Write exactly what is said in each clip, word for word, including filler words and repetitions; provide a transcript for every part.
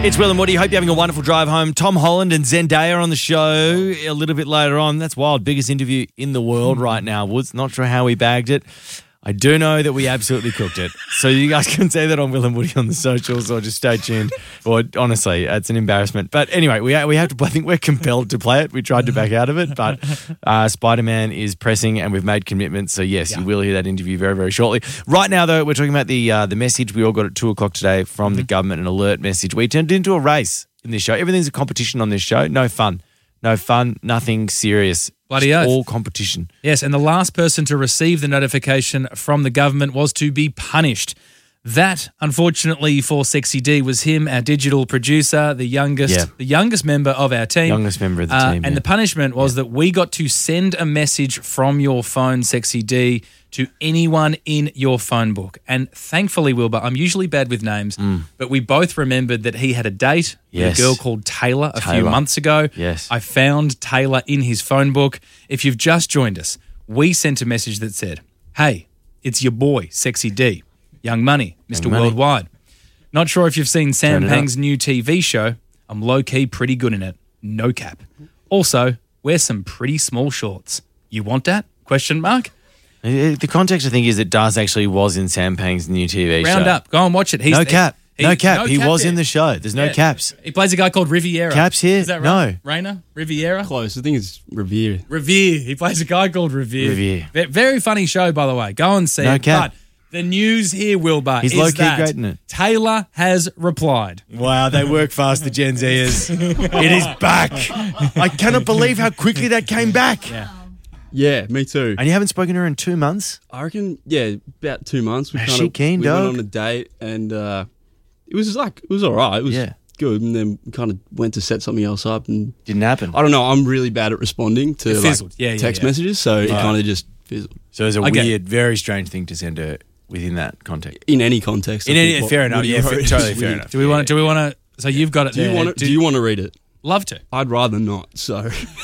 It's Will and Woody. Hope you're having a wonderful drive home. Tom Holland and Zendaya on the show a little bit later on. That's wild. Biggest interview in the world right now. Woods, not sure how we bagged it. I do know that we absolutely cooked it. So you guys can say that on Will and Woody on the socials or just stay tuned. Or honestly, it's an embarrassment. But anyway, we we have to. I think we're compelled to play it. We tried to back out of it, but uh, Spider-Man is pressing and we've made commitments. So yes, yeah. You will hear that interview very, very shortly. Right now, though, we're talking about the uh, the message we all got at two o'clock today from mm-hmm. the government, an alert message. We turned it into a race in this show. Everything's a competition on this show. No fun. No fun, nothing serious. Bloody oath. All competition. Yes, and the last person to receive the notification from the government was to be punished. That, unfortunately for Sexy D, was him, our digital producer, the youngest yeah. the youngest member of our team. Youngest member of the uh, team. And yeah. the punishment was yeah. that we got to send a message from your phone, Sexy D, to anyone in your phone book. And thankfully, Wilbur, I'm usually bad with names, mm. but we both remembered that he had a date yes. with a girl called Taylor a Taylor. few months ago. Yes. I found Taylor in his phone book. If you've just joined us, we sent a message that said, hey, it's your boy, Sexy D. Young Money, Mister Money. Worldwide. Not sure if you've seen Sam Pang's new T V show. I'm low-key pretty good in it. No cap. Also, wear some pretty small shorts. You want that? Question mark. The context, I think, is it does actually was in Sam Pang's new T V show. Round up. Go and watch it. He's, no cap. He, no he, cap. No he cap was there. in the show. There's no yeah. caps. He plays a guy called Riviera. Caps here? Is that right? No. Raina? Riviera? Close. I think it's Revere. Revere. He plays a guy called Revere. Revere. V- very funny show, by the way. Go and see no it. Cap. But the news here, Wilbur, He's is low-key that great in it. Taylor has replied. Wow, they work fast, the Gen Zers. It is back. I cannot believe how quickly that came back. Yeah. Yeah, me too. And you haven't spoken to her in two months? I reckon, yeah, about two months. We Is kind she of keen, we dog? went on a date and uh, it was like, it was all right. It was Yeah. good. And then we kind of went to set something else up. And Didn't happen. I don't know, I'm really bad at responding to It like, fizzled. Yeah, yeah, text yeah. messages. So it Right. kind of just fizzled. So it's a Okay. weird, very strange thing to send her within that context. In any context. I In any, think what- fair what enough. you Yeah, wrote fair, is totally fair weird. enough. Do we want to? Do we want to? So you've got it Do you there. want to? Do you want to read it? Love to, I'd rather not. So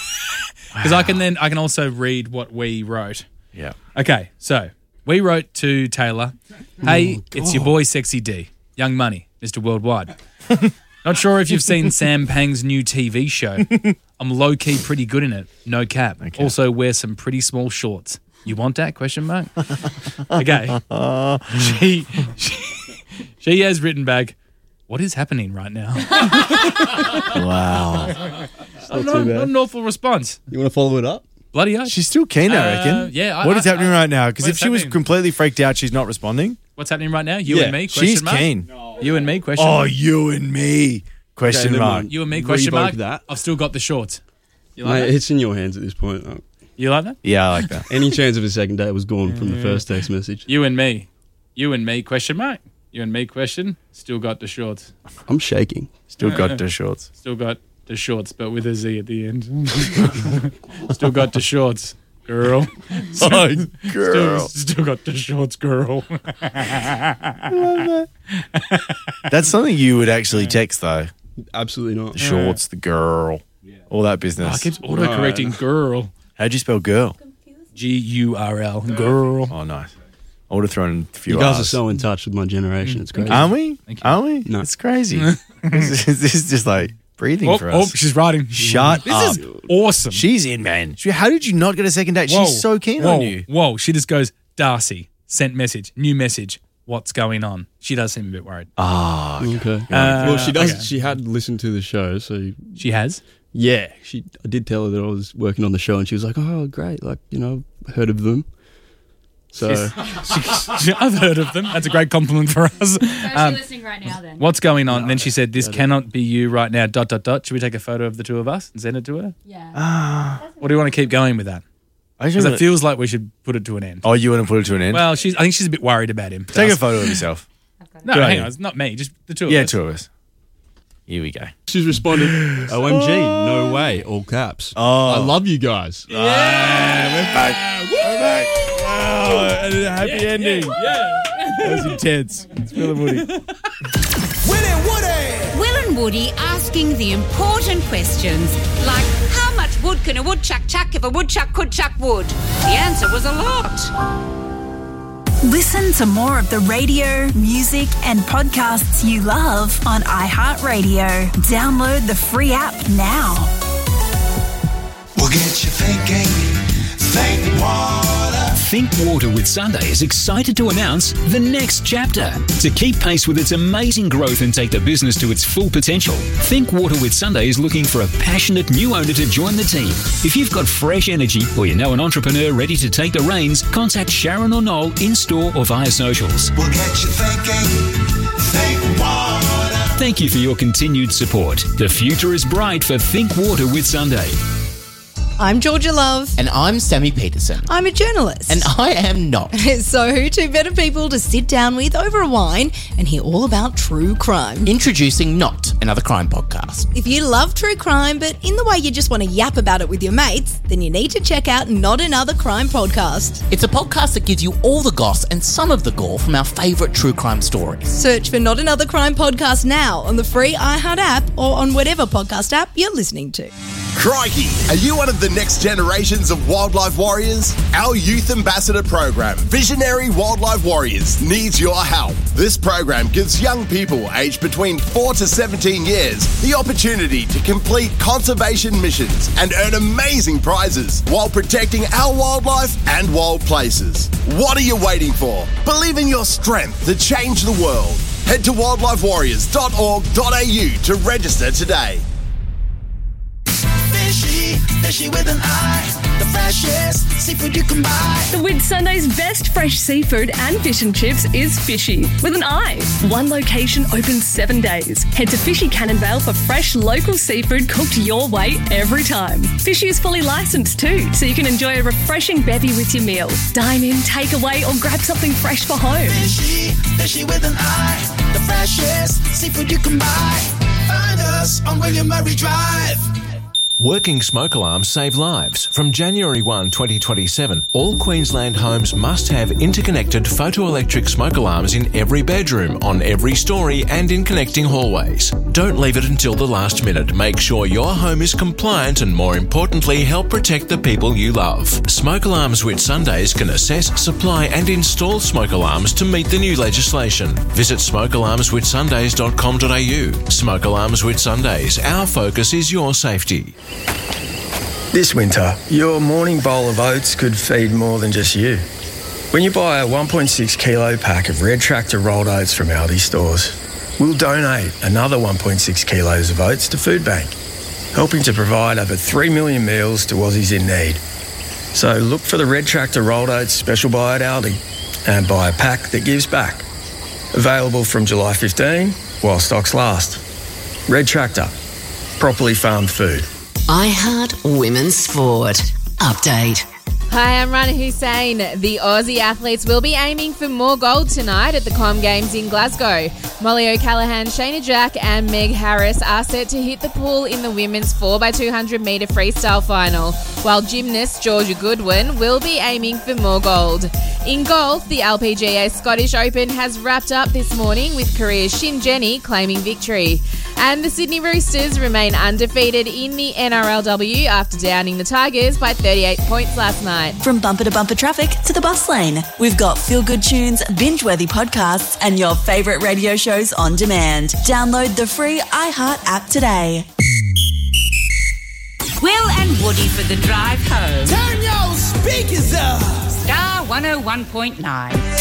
because I can then I can also read what we wrote. Yeah. Okay, so we wrote to Taylor, hey, Oh, it's your boy Sexy D, Young Money, Mister Worldwide. Not sure if you've seen Sam Pang's new T V show. I'm low-key pretty good in it, no cap. Okay. Also wear some pretty small shorts. You want that? Question mark. Okay. she, she, she has written back, what is happening right now? Wow. not, not, not an awful response. you want to follow it up? Bloody oath. She's still keen, I Uh, reckon. yeah, I- What is I- happening I- right now? Because if what's she was happening? completely freaked out, she's not responding. What's happening right now? You Yeah, and me? Question She's mark? keen. You and me? Question Oh, mark? you and me. Question Okay, never mark. mind. You and me? Question mark? Revoke that. I've still got the shorts. You like Mate, that? it's in your hands at this point. Uh, You like that? Yeah, I like that. Any chance of a second date was gone from the first text message. You and me. You and me? Question mark. You and me? Question. Still got the shorts. I'm shaking. Still got the shorts. Still got the shorts, but with a Z at the end. Still got the shorts, girl. Oh, girl. Still, still got the shorts, girl. That's something you would actually text, though. Absolutely not. The shorts, the girl, all that I business. keeps autocorrecting girl. How'd you spell girl? G U R L. Girl. Oh, nice. I would have thrown a few You guys are R's. so in touch with my generation. It's crazy. Aren't we? Thank you. Aren't we? No. It's crazy. this, is, this is just like breathing Oh, for oh, us. she's writing. Shut this up. is awesome. She's in, man. She- How did you not get a second date? Whoa, She's so keen whoa, on you. Whoa, she just goes, Darcy, sent message, new message. What's going on? She does seem a bit worried. Ah, Okay. Uh, well, she does. okay. She had listened to the show, so She has? yeah. She. I did tell her that I was working on the show, and she was like, "Oh, great! Like, you know, heard of them." So She- I've heard of them. That's a great compliment for us. So Um, she's listening right now then? What's going on? And then she said, this cannot be you right now, dot, dot, dot. Should we take a photo of the two of us and send it to her? Yeah. Or do you want to keep going with that? I just Because wanna- it feels like we should put it to an end. Oh, you want to put it to an end? Well, she's. I think she's a bit worried about him. Take a photo of yourself. I've got it. No, Good hang idea. on. It's not me. Just the two of Yeah, us. two of us. Here we go. she's responded, "O M G, no way!" All caps. Oh. I love you guys. Yeah, we're back. We're back. Oh, and a happy ending. Yeah. That was intense. It's Will and Woody. Will and Woody. Will and Woody asking the important questions like, how much wood can a woodchuck chuck if a woodchuck could chuck wood? The answer was a lot. Listen to more of the radio, music, and podcasts you love on iHeartRadio. Download the free app now. We'll get you thinking. Think water. Think Water with Sunday is excited to announce the next chapter. To keep pace with its amazing growth and take the business to its full potential, Think Water with Sunday is looking for a passionate new owner to join the team. If you've got fresh energy or you know an entrepreneur ready to take the reins, contact Sharon or Noel in store or via socials. We'll get you thinking. Think water. Thank you for your continued support. The future is bright for Think Water with Sunday. I'm Georgia Love. And I'm Sammy Peterson. I'm a journalist. And I am not. So who two better people to sit down with over a wine and hear all about true crime? Introducing Not, another crime podcast. If you love true crime, but in the way you just want to yap about it with your mates, then you need to check out Not Another Crime Podcast. It's a podcast that gives you all the goss and some of the gore from our favourite true crime stories. Search for Not Another Crime Podcast now on the free iHeart app or on whatever podcast app you're listening to. Crikey, are you one of the next generations of wildlife warriors? Our youth ambassador program, Visionary Wildlife Warriors, needs your help. This program gives young people aged between four to seventeen years the opportunity to complete conservation missions and earn amazing prizes while protecting our wildlife and wild places. What are you waiting for? Believe in your strength to change the world. Head to wildlife warriors dot org dot a u to register today. Fishy, fishy with an eye. The freshest seafood you can buy. The Whitsundays' best fresh seafood and fish and chips is Fishy with an eye. One location open seven days. Head to Fishy Cannonvale for fresh local seafood cooked your way every time. Fishy is fully licensed too, so you can enjoy a refreshing bevy with your meal. Dine in, take away, or grab something fresh for home. Fishy, fishy with an eye. The freshest seafood you can buy. Find us on William Murray Drive. Working smoke alarms save lives. From January first, twenty twenty-seven, all Queensland homes must have interconnected photoelectric smoke alarms in every bedroom, on every story and in connecting hallways. Don't leave it until the last minute. Make sure your home is compliant and, more importantly, help protect the people you love. Smoke Alarms Whitsundays can assess, supply and install smoke alarms to meet the new legislation. Visit smoke alarms whitsundays dot com dot a u. Smoke Alarms Whitsundays. Our focus is your safety. This winter, your morning bowl of oats could feed more than just you. When you buy a one point six kilo pack of Red Tractor rolled oats from Aldi stores, we'll donate another one point six kilos of oats to Food Bank, helping to provide over three million meals to Aussies in need. So look for the Red Tractor rolled oats special buy at Aldi and buy a pack that gives back. Available from July fifteenth while stocks last. Red Tractor, properly farmed food. iHeart Women's Sport. Update. Hi, I'm Rana Hussein. The Aussie athletes will be aiming for more gold tonight at the Com Games in Glasgow. Molly O'Callaghan, Shayna Jack and Meg Harris are set to hit the pool in the women's four by two hundred metre freestyle final, while gymnast Georgia Goodwin will be aiming for more gold. In golf, the L P G A Scottish Open has wrapped up this morning with Korea's Shin Jenny claiming victory. And the Sydney Roosters remain undefeated in the N R L W after downing the Tigers by thirty-eight points last night. From bumper to bumper traffic to the bus lane, we've got feel-good tunes, binge-worthy podcasts, and your favourite radio shows on demand. Download the free iHeart app today. Will and Woody for the drive home. Turn your speakers up. Star one oh one point nine.